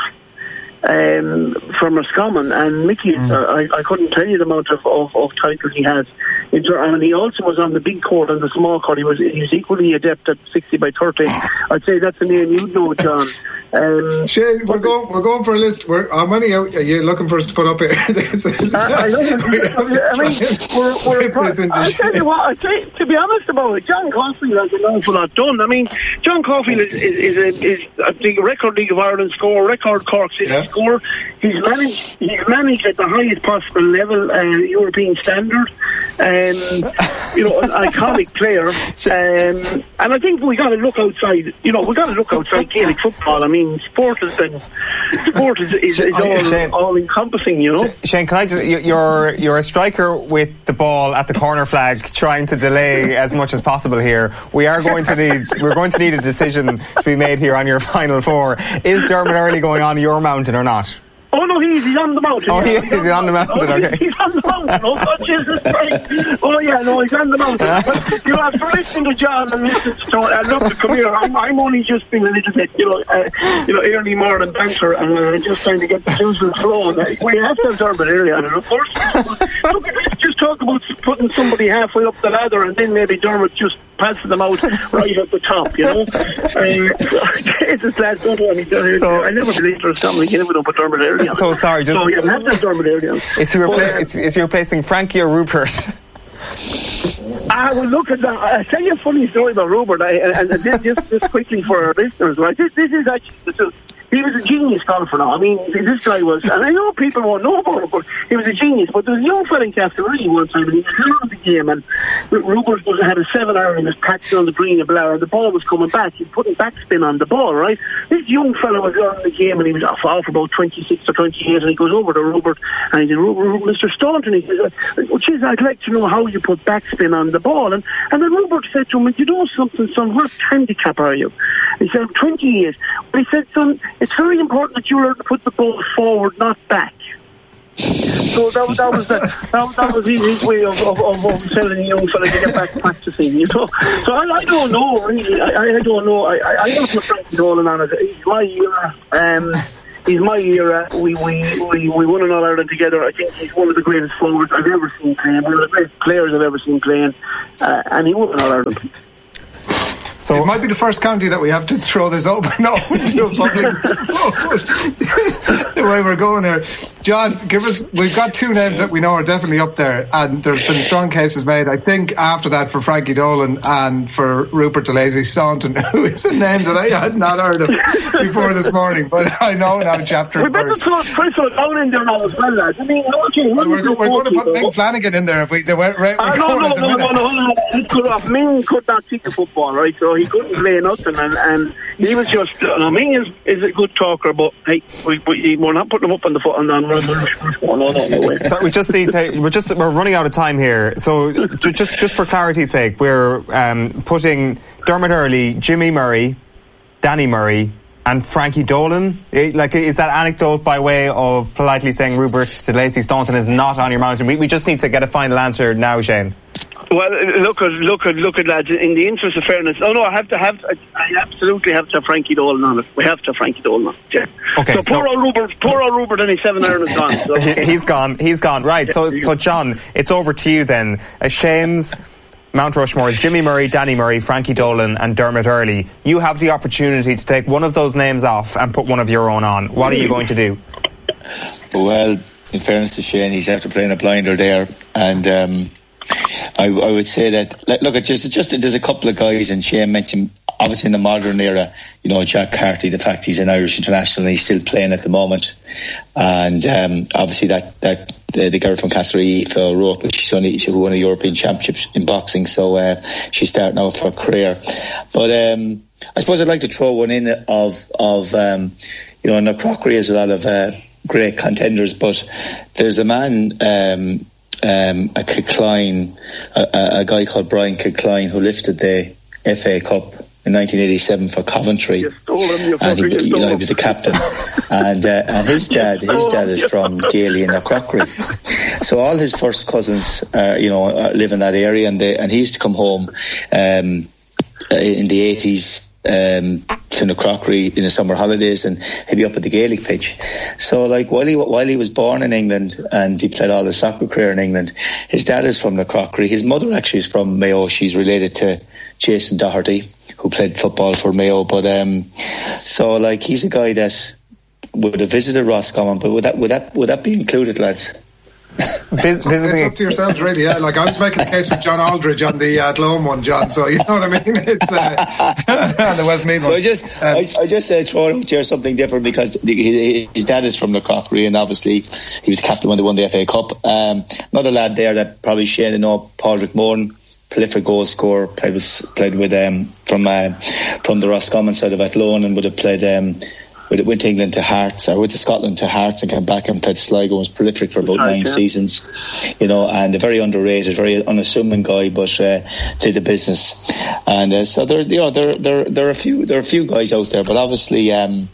Um, from Roscommon, and Mickey, mm. uh, I, I couldn't tell you the amount of, of, of titles he has. And he also was on the big court and the small court. He was he was equally adept at sixty by thirty. I'd say that's the name you'd know, John. Um, Shane, we're going we're going for a list. We're, how many are you looking for us to put up here? this is, I, I, know, I mean, we're, we're pro- I tell you what, I tell you, to be honest about it, John Caulfield has an awful lot done. I mean, John Caulfield is is, is, a, is a big record League of Ireland scorer, record Cork City yeah. scorer. He's managed he's managed at the highest possible level, uh, European standard. Um, you know, an iconic player, um, and I think we got to look outside. You know, we got to look outside Gaelic football. I mean, sport has been sport is, is, is all, all encompassing. You know, Shane, can I just you're you're a striker with the ball at the corner flag, trying to delay as much as possible here. We are going to need we're going to need a decision to be made here on your final four. Is Dermot Earley going on your mountain or not? Oh no, he's, he's on the mountain. Oh, he is, he's on the mountain, oh, okay. He's on the mountain, oh God, Jesus Christ. Oh yeah, no, he's on the mountain. But, you know, after listening to John and listening to Tony, I'd love to come here. I'm, I'm only just being a little bit, you know, uh, you know, early morning banter, and uh, just trying to get the juices flowing. Uh, we have to have Dermot early on it, of course. Look, let's just talk about putting somebody halfway up the ladder, and then maybe Dermot just passing them out right at the top, you know. Uh, Jesus, lads, don't want me down here. So, I never believed there was something, you never know about Dermot early on. So sorry, just so, yeah, have that Dermot early on. Is he, repla- uh, is, is he replacing Frankie or Rupert? Ah, well, look at that. I'll tell you a funny story about Rupert, I, and, and this, just, just quickly for our listeners, right? This, this is actually, this is, he was a genius golfer now. I mean, this guy was, and I know people won't know about him, but he was a genius. But there was a young fella in Castlemaine one time, and he was out of the game, and Rupert was, had a seven iron and was practicing on the green of Blair, and the ball was coming back. He was putting backspin on the ball, right? This young fella was out of the game, and he was off, off for about twenty-six or twenty-eight, and he goes over to Rupert, and he said, Mister Staunton, he says, well, geez, I'd like to know how you put backspin on the ball. And, and then Rupert said to him, you know something, son, what handicap are you? He said, I'm twenty-eight. But he said, son, it's very important that you learn to put the ball forward, not back. So that, that was the, that, that was his, his way of, of, of, of telling the young fella to get back practicing, you know. So I, I don't know, really. I, I don't know. I, I, I don't put Frankie Dolan on it. He's my era. Um, he's my era. We, we, we, we won an All-Ireland together. I think he's one of the greatest forwards I've ever seen playing, one of the greatest players I've ever seen playing. Uh, and he won an All-Ireland. So it might be the first county that we have to throw this open up into public. The way we're going here. John, give us, we've got two names that we know are definitely up there, and there's been strong cases made, I think, after that for Frankie Dolan and for Rupert DeLacy Staunton, who is a name that I had not heard of before this morning, but I know now chapter We better put Crystal down in there now as well, lads. I mean, okay, well, we're, we're going to put Mick Flanagan in there if we, we're, we're uh, no, no, no, no, no, no, he could have, Ming could not kick the football, right, so he couldn't play nothing, and, and he was just, I mean, is, is a good talker, but hey, we, we, we're not putting him up on the foot on, on, on, on, on, on no way. So we just need to, we're just we're running out of time here. So ju- just just for clarity's sake, we're um, putting Dermot Earley, Jimmy Murray, Danny Murray, and Frankie Dolan. It, like, is that anecdote by way of politely saying Rupert DeLacy Staunton is not on your mountain? We, we just need to get a final answer now, Shane. Well, look at look at look at lads. In the interest of fairness, oh no, I have to have. I absolutely have to have Frankie Dolan on it. We have to have Frankie Dolan on it. Yeah. Okay. So, so poor old Rupert, poor old Rupert, and his seven iron is gone. So, okay. He's gone. He's gone. Right. So, so John, it's over to you then. Uh, Shane's Mount Rushmore is Jimmy Murray, Danny Murray, Frankie Dolan, and Dermot Earley. You have the opportunity to take one of those names off and put one of your own on. What are you going to do? Well, in fairness to Shane, he's after playing a blinder there, and. Um, I, I would say that, look, it's just, just there's a couple of guys, and Shane mentioned, obviously in the modern era, you know, Jack Carty, the fact he's an Irish international and he's still playing at the moment, and um, obviously that that uh, the girl from Castlemaine, uh, wrote, but she's only she won a European Championships in boxing, so uh, she's starting out for a career. But um, I suppose I'd like to throw one in of of um, you know, in the crockery has a lot of uh, great contenders, but there's a man. Um, Um, a Kilcline, a, a guy called Brian Kilcline, who lifted the F A Cup in nineteen eighty-seven for Coventry, you stole him, you and he, you know, he was the captain, and uh, and his dad, his dad is from Gailey in the Crockery, so all his first cousins, uh, you know, uh, live in that area, and they, and he used to come home um, in the eighties. Um, to the Crockery in the summer holidays, and he'd be up at the Gaelic pitch. So, like, while he while he was born in England and he played all his soccer career in England, his dad is from the Crockery. His mother actually is from Mayo. She's related to Jason Doherty, who played football for Mayo. But um, so, like, he's a guy that would have visited Roscommon. But would that would that would that be included, lads? It's, it's up to yourselves, really. Yeah, like I was making a case for John Aldridge on the uh, Glome one, John. So you know what I mean. It's uh, on the Westmeath so one. I just, um, I, I just uh, throw out here something different because the, his dad is from the Crockery, and obviously he was captain when they won the F A Cup. Um, another lad there that probably Shane and know, Padraig Moran, prolific goal scorer, played with played with um, from uh, from the Roscommon side of Athlone, and would have played. Um, Went to England to Hearts, or went to Scotland to Hearts, and came back and played Sligo. Was prolific for about nine yeah. seasons, you know, and a very underrated, very unassuming guy, but uh, did the business. And uh, so there, you know, there, there, there are a few, there are a few guys out there, but obviously, um,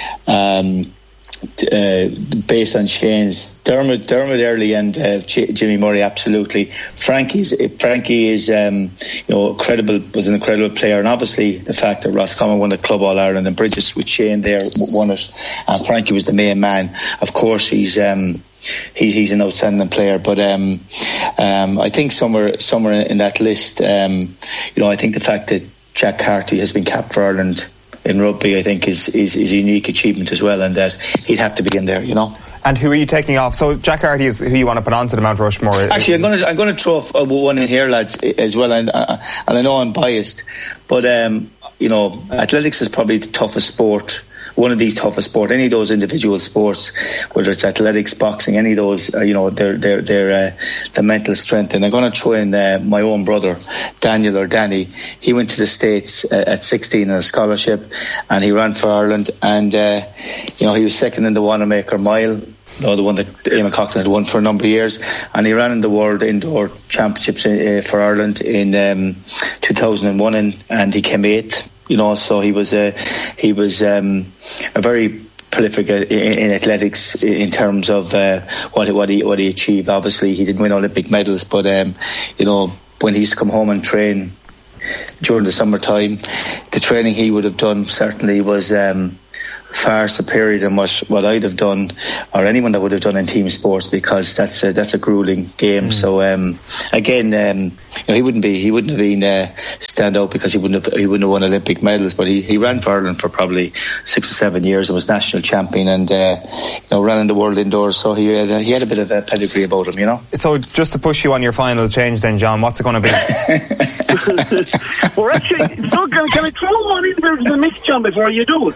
um, uh, based on Shane's Dermot, Dermot Earley and uh, J- Jimmy Murray, absolutely. Frankie's, Frankie is, um, you know, credible, was an incredible player, and obviously the fact that Roscommon won the Club All Ireland and Bridges with Shane there won it, and Frankie was the main man. Of course, he's um, he, he's an outstanding player, but um, um, I think somewhere somewhere in that list, um, you know, I think the fact that Jack Carty has been capped for Ireland in rugby, I think is, is, is a unique achievement as well, and that he'd have to be in there, you know. And who are you taking off? So Jack Carty is who you want to put onto the Mount Rushmore. Actually, I'm going to I'm going to throw one in here, lads, as well, and, uh, and I know I'm biased, but um, you know, athletics is probably the toughest sport. one of these toughest sports. Any of those individual sports, whether it's athletics, boxing, any of those, uh, you know, they're they're they're uh, the mental strength. And I'm going to throw in uh, my own brother, Daniel or Danny. He went to the States uh, at sixteen on a scholarship, and he ran for Ireland. And uh, you know, he was second in the Wanamaker Mile. You know, the one that Eamon Coughlin had won for a number of years, and he ran in the World Indoor Championships uh, for Ireland in um, two thousand one, and, and he came eighth. You know, so he was a he was um, a very prolific in, in athletics in terms of uh, what what he what he achieved. Obviously, he didn't win Olympic medals, but um, you know, when he used to come home and train during the summertime, the training he would have done certainly was Um, far superior than what, what I'd have done or anyone that would have done in team sports, because that's a, that's a grueling game. Mm. So um, again, um, you know, he wouldn't be he wouldn't have been uh, stand out because he wouldn't have he wouldn't have won Olympic medals, but he, he ran for Ireland for probably six or seven years and was national champion, and uh, you know, ran in the world indoors. So he had a, he had a bit of a pedigree about him, you know. So just to push you on your final change, then, John, what's it going to be? Well, actually, look, can I throw one into the mix, John, before you do it?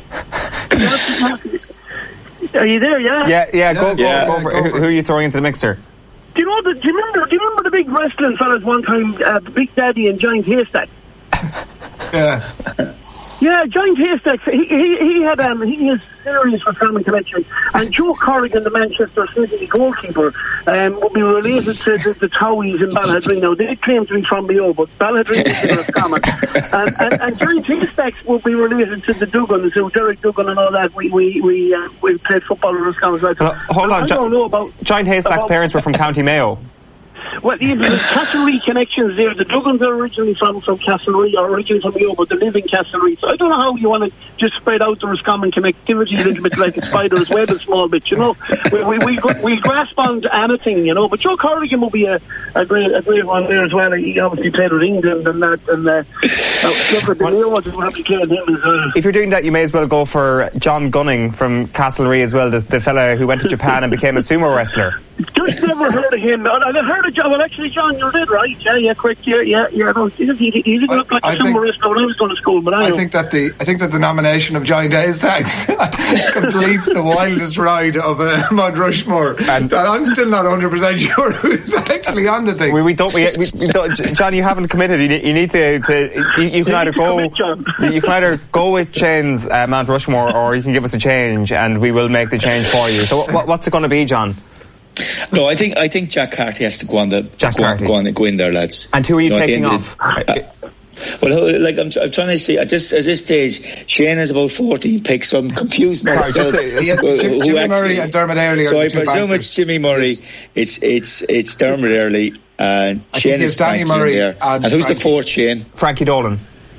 Are you there? Yeah. Yeah, yeah. Go, go, yeah, go for, go who, for who are you throwing into the mixer? Do you know the? Do you remember? Do you remember the big wrestling fellas one time? Uh, Big Daddy and Giant Haystack. Yeah. Yeah, Giant Haystack. He he he had um he is serious for family connection. And Joe Corrigan, the Manchester City goalkeeper, um, would be related to the, the Towies in Balladreen. Now they claim to be from Mayo, but Balladreen is in Roscommon. And, and and Giant Haystacks would be related to the Duggans, so Derek Duggan and all that. We we we uh, we played football in Roscommon. So uh, hold on, I don't know about Giant Haystack's about, parents were from County Mayo. Well, the Castlereagh connections there. The Duggans are originally from, from Castlereagh, or originally from Mayo, but they live in Castlereagh. So I don't know how you want to just spread out the Roscommon connectivity a little bit like a spider's web, a small bit, you know. We we we, we grasp on to anything, you know. But Joe Corrigan will be a, a great a great one there as well. He obviously played with England and that, and uh, uh, the Mayo ones will have to play with him as well. If you're doing that, you may as well go for John Gunning from Castlereagh as well, the, the fella who went to Japan and became a sumo wrestler. Just never heard of him. I've heard of John. Well, actually, John, you did right. Yeah, yeah, quick. Yeah, yeah, yeah. No, he, he, he didn't look like I a sumo wrestler when I was going to school, but I, I know. think that the I think that the nomination of Giant Haystacks completes the wildest ride of uh, Mount Rushmore. And, and I'm still not one hundred percent sure who's actually on the thing. We, we don't. We, we, we don't. John, you haven't committed. You, you need to. to you, you can either go. Commit, you can either go with Shane's uh, Mount Rushmore, or you can give us a change, and we will make the change for you. So, what, what's it going to be, John? No, I think I think Jack Carty has to go on the Jack go, Carty. go on go in there, lads. And who are you no, taking off? The, uh, well, like I'm, I'm trying to see at this at this stage, Shane has about fourteen picks, so I'm confused Sorry, myself. yeah, who, Jim, who Jimmy actually, Murray and Dermot Earley. So are I the two presume bankers. it's Jimmy Murray. Yes. It's it's it's Dermot Earley and I Shane think is it's Danny Frankie Murray there. and, And who's Frankie. the fourth, Shane? Frankie Dolan.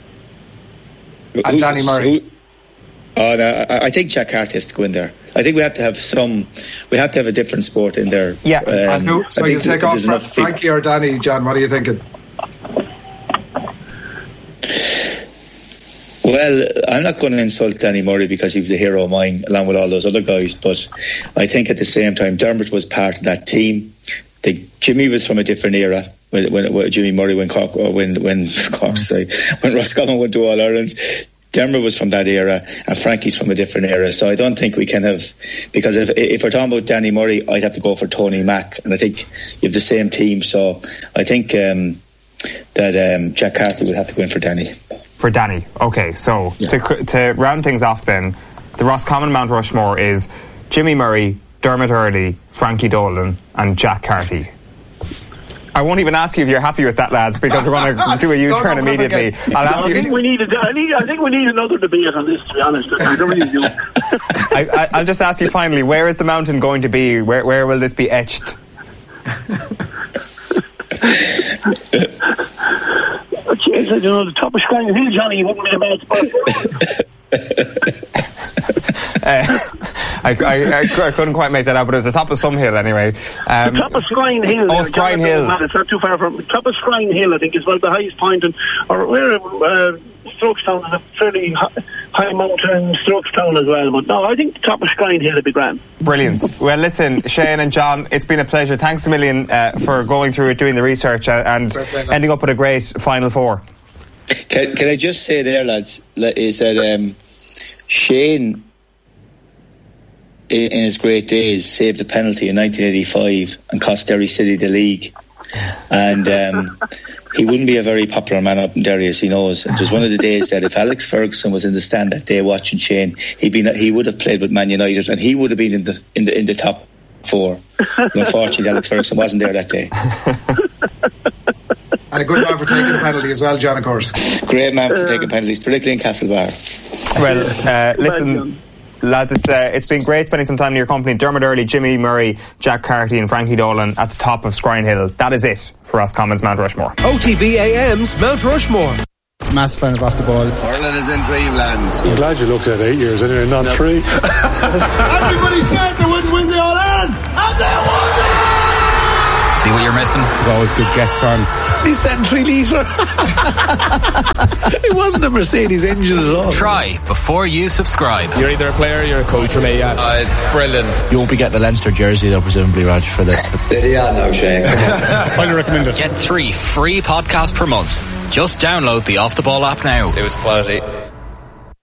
Who, And Danny Murray. Who, oh, no, I, I think Jack Carty has to go in there. I think we have to have some. We have to have a different sport in there. Yeah. Um, And who, so I you think take off there's Fra- enough people- Frankie or Danny, John? What are you thinking? Well, I'm not going to insult Danny Murray because he was a hero of mine along with all those other guys, but I think at the same time Dermot was part of that team. The, Jimmy was from a different era when, when, when Jimmy Murray when Cork, or when when Cork, sorry, when Roscommon went to All Irelands. Dermot was from that era and Frankie's from a different era, so I don't think we can have, because if, if we're talking about Danny Murray, I'd have to go for Tony Mack, and I think you have the same team, so I think um, that um, Jack Carty would have to go in for Danny. For Danny. Okay, so yeah. to, to round things off then, the Roscommon Mount Rushmore is Jimmy Murray, Dermot Earley, Frankie Dolan and Jack Carty. I won't even ask you if you're happy with that, lads, because we're going to do a U-turn immediately. I'll ask I you. think we need. A, I, need, I think we need another debate on this. To be honest, I don't really do. I, I, I'll just ask you finally: where is the mountain going to be? Where, where will this be etched? Oh, geez, I don't know. The top of Skyline Hill, Johnny, you wouldn't be a bad spot. uh, I, I, I couldn't quite make that out, but it was the top of some hill anyway. Um, the top of Scrine Hill. Oh, Scrine Hill. It's not too far from the top of Scrine Hill. I think is about the highest point, and or where uh, Strokestown is a fairly high, high mountain, Strokestown as well. But no, I think the top of Scrine Hill would be grand. Brilliant. Well, listen, Shane and John, it's been a pleasure. Thanks a million uh, for going through it, doing the research, uh, and ending up with a great Final Four. Can, can I just say there, lads, is that um, Shane in, in his great days, saved a penalty in nineteen eighty-five and cost Derry City the league. And um, he wouldn't be a very popular man up in Derry, as he knows. And it was one of the days that if Alex Ferguson was in the stand that day watching Shane, he'd been he would have played with Man United, and he would have been in the in the in the top four. But unfortunately, Alex Ferguson wasn't there that day. And a good man for taking the penalty as well, John, of course. Great man for taking penalties, particularly in Castlebar. Well, uh, listen, lads, it's uh, it's been great spending some time in your company. Dermot Earley, Jimmy Murray, Jack Carty and Frankie Dolan at the top of Scrine Hill. That is it for Roscommon's Mount Rushmore. O T B A M's Mount Rushmore. Massive fan of Off the Ball. Ireland is in dreamland. I'm glad you looked at eight years anyway, not no. three. Everybody said they wouldn't win the All-Ireland, and they won it! See what you're missing? There's always good guests on. He said three litre. It wasn't a Mercedes engine at all. Try before you subscribe. You're either a player or you're a coach for me, yeah. Uh, it's brilliant. You won't be getting the Leinster jersey though, presumably, Raj, for that. Yeah, no, Shane. Highly recommend it. Get three free podcasts per month. Just download the Off the Ball app now. It was quality.